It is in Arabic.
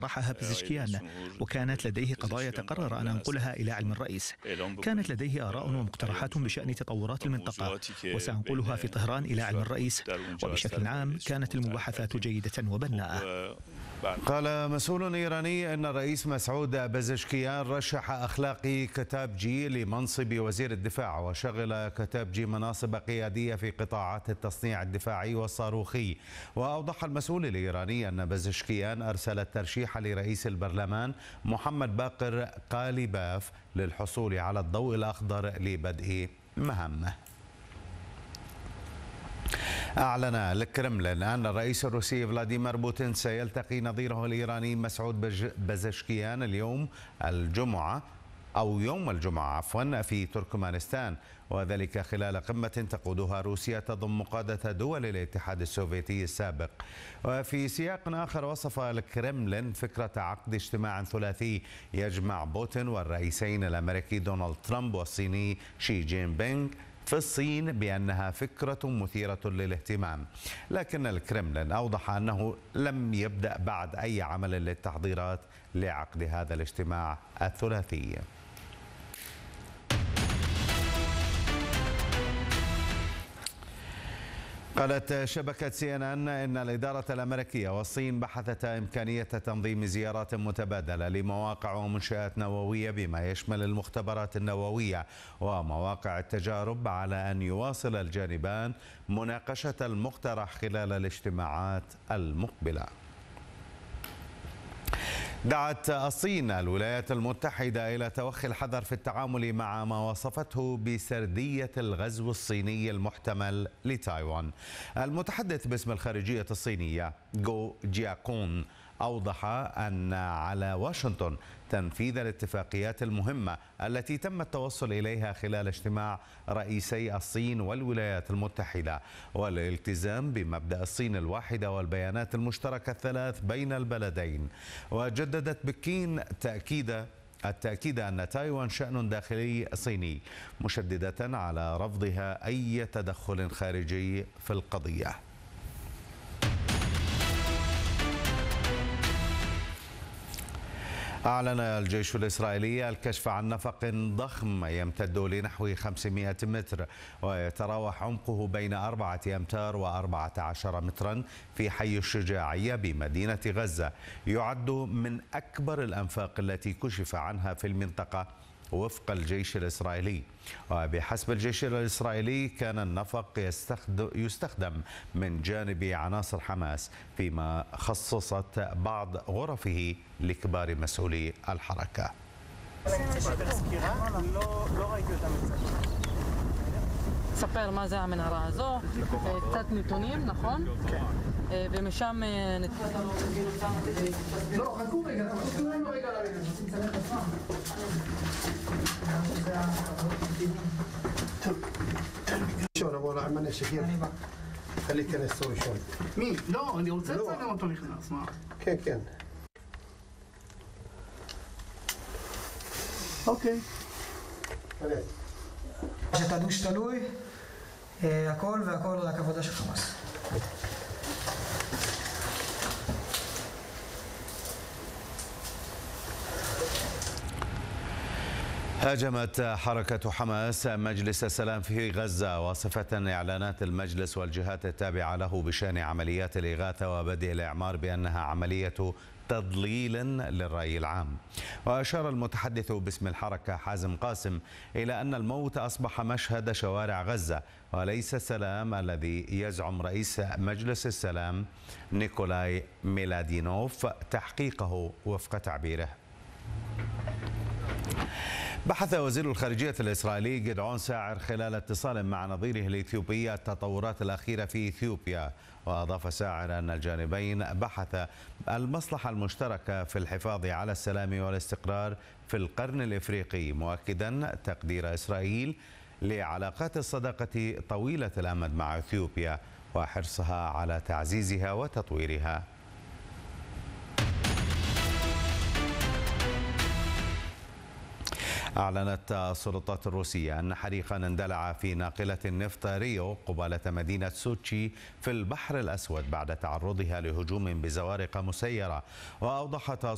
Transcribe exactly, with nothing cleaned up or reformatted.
طرحها بزشكيان، وكانت لديه قضايا تقرر أن أنقلها إلى علم الرئيس. كانت لديه آراء ومقترحات بشأن تطورات المنطقة، وسأنقلها في طهران إلى علم الرئيس. وبشكل عام كانت المباحثات جيدة وبناءة. قال مسؤول إيراني أن الرئيس مسعود بزشكيان رشح أخلاقي كتابجي لمنصب وزير الدفاع، وشغل كتابجي مناصب قيادية في قطاعات التصنيع الدفاعي والصاروخي. وأوضح المسؤول الإيراني أن بزشكيان أرسل الترشيح لرئيس البرلمان محمد باقر قاليباف للحصول على الضوء الأخضر لبدء مهامه. أعلن الكرملين أن الرئيس الروسي فلاديمير بوتين سيلتقي نظيره الإيراني مسعود بزشكيان اليوم الجمعة أو يوم الجمعة عفوا في تركمانستان، وذلك خلال قمة تقودها روسيا تضم قادة دول الاتحاد السوفيتي السابق. وفي سياق آخر وصف الكرملين فكرة عقد اجتماع ثلاثي يجمع بوتين والرئيسين الأمريكي دونالد ترامب والصيني شي جين بينغ في الصين بأنها فكرة مثيرة للاهتمام، لكن الكرملين أوضح أنه لم يبدأ بعد أي عمل للتحضيرات لعقد هذا الاجتماع الثلاثي. قالت شبكة سي إن إن إن الإدارة الأمريكية والصين بحثتا إمكانية تنظيم زيارات متبادلة لمواقع ومنشآت نووية بما يشمل المختبرات النووية ومواقع التجارب، على أن يواصل الجانبان مناقشة المقترح خلال الاجتماعات المقبلة. دعت الصين الولايات المتحدة إلى توخي الحذر في التعامل مع ما وصفته بسردية الغزو الصيني المحتمل لتايوان. المتحدث باسم الخارجية الصينية جو جياكون أوضح أن على واشنطن تنفيذ الاتفاقيات المهمة التي تم التوصل إليها خلال اجتماع رئيسي الصين والولايات المتحدة، والالتزام بمبدأ الصين الواحدة والبيانات المشتركة الثلاث بين البلدين. وجددت بكين تأكيد التأكيد أن تايوان شأن داخلي صيني، مشددة على رفضها أي تدخل خارجي في القضية. أعلن الجيش الإسرائيلي الكشف عن نفق ضخم يمتد لنحو خمسمائة متر ويتراوح عمقه بين أربعة أمتار وأربعة عشر مترا في حي الشجاعية بمدينة غزة، يعد من أكبر الأنفاق التي كشف عنها في المنطقة وفق الجيش الإسرائيلي. وبحسب الجيش الإسرائيلي كان النفق يستخدم من جانب عناصر حماس، فيما خصصت بعض غرفه لكبار مسؤولي الحركة. ספר מה זה המנהרה הזו, קצת נתונים, נכון? ומשם לא, חכו רגע, חכו רגע שון, אבל עמנה שחיר חלק כנס סורי שון. מי? לא, אני רוצה לצלם אותו נכנס, מה? כן, כן. אוקיי. שתדוש תלוי הכל והכל רק עבודה של חמאס. هاجمت حركة حماس مجلس السلام في غزة، واصفة إعلانات المجلس والجهات التابعة له بشأن عمليات الإغاثة وبدء الإعمار بأنها عملية تضليل للرأي العام. وأشار المتحدث باسم الحركة حازم قاسم إلى أن الموت أصبح مشهد شوارع غزة وليس السلام الذي يزعم رئيس مجلس السلام نيكولاي ميلادينوف تحقيقه وفق تعبيره. بحث وزير الخارجية الإسرائيلي جدعون ساعر خلال اتصال مع نظيره الإثيوبي التطورات الأخيرة في إثيوبيا. وأضاف ساعر أن الجانبين بحث المصلحة المشتركة في الحفاظ على السلام والاستقرار في القرن الإفريقي، مؤكدا تقدير إسرائيل لعلاقات الصداقة طويلة الأمد مع إثيوبيا وحرصها على تعزيزها وتطويرها. أعلنت السلطات الروسية أن حريقا اندلع في ناقلة النفط ريو قبالة مدينة سوتشي في البحر الأسود بعد تعرضها لهجوم بزوارق مسيرة. وأوضحت